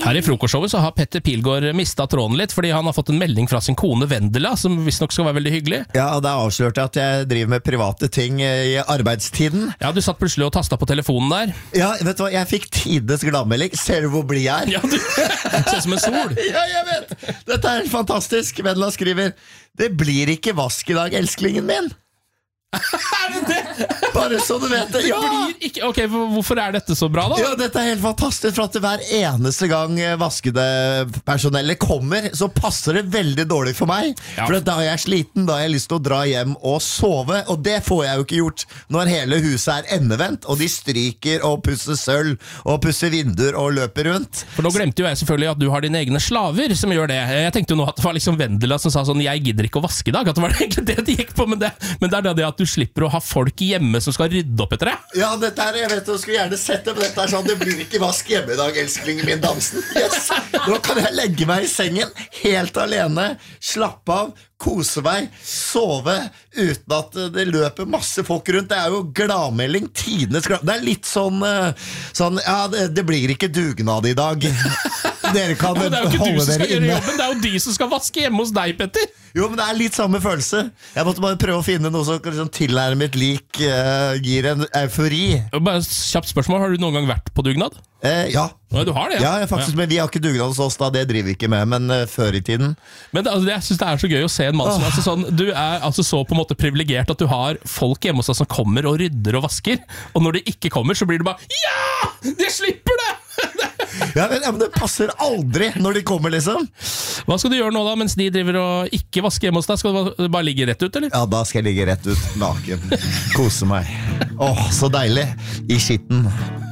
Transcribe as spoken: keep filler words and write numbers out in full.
Her i frokostshowet så har Petter Pilgaard mistet tråden litt, fordi han har fått en melding fra sin kone Vendela, som visst nok skal være veldig hyggelig. Ja, og det er avslørt at jeg driver med private ting i arbeidstiden. Ja, du satt plutselig og tastet på telefonen der. Ja, vet du hva, jeg fikk tidenes gladmelding. Ser du hvor blid jeg er? Ja, du ser som en sol. Ja, jeg vet. Dette er fantastisk. Vendela skriver: det blir ikke vask i dag, elsklingen min. Er det det? Bare så du vet det. Ja. Det blir ikke, ok, hvorfor er dette så bra da? Ja, dette er helt fantastisk, for at hver eneste gang vaskepersonellet kommer, så passer det veldig dårlig for meg. Ja. For da er jeg sliten, da har jeg lyst til å dra hjem og sove, og det får jeg jo ikke gjort når hele huset er endevendt, og de stryker og pusser sølv, og pusser vinduer og løper rundt. For nå glemte jo jeg selvfølgelig at du har dine egne slaver som gjør det. Jeg tenkte jo nå at det var liksom Vendela som sa sånn, jeg gidder ikke å vaske i dag, at det var egentlig det de gikk på, men det, men det er det at du slipper å ha folk hjemme som skal rydde opp etter deg. Ja, dette er, jeg vet du skulle gjerne sett det, men dette er sånn, det blir ikke vask hjemme i dag, elsklingen min, dansen. Yes. Nå kan jeg legge meg i sengen helt alene, slappe av, kose meg, sove uten at det løper masse folk rundt. Det er jo gladmelding, tidenes glad. Det er litt sånn, sånn ja, det, det blir ikke dugnad i dag. Dere kan ja, det er jo ikke holde du som skal dere gjøre inne. jobben, det er jo de som skal vaske hjemme hos deg, Petter. Jo, men det er litt samme følelse. Jeg måtte bare prøve å finne noe som liksom, tilnærmet mitt lik uh, gir en eufori. Bare kjapt spørsmål, har du noen gang vært på dugnad? Eh, ja. Ja, du har det, ja. Ja, faktisk, ja. Men vi har ikke dugnad hos oss da, det driver vi ikke med, men uh, før i tiden. Men det, altså, jeg synes det er så gøy å se en mann som altså, sånn, du er altså, så på en måte privilegert at du har folk hjemme hos deg som kommer og rydder og vasker, og når de ikke kommer så blir det bare, ja, de slipper det! Ja, men, ja, men det passer aldri når de kommer, liksom. Hva skal du gjøre nå da, mens de driver og ikke vasker hjemme hos deg? Skal du bare ligge rett ut, eller? Ja, da skal jeg ligge rett ut, naken. Kose meg. Åh, så deilig. I skitten.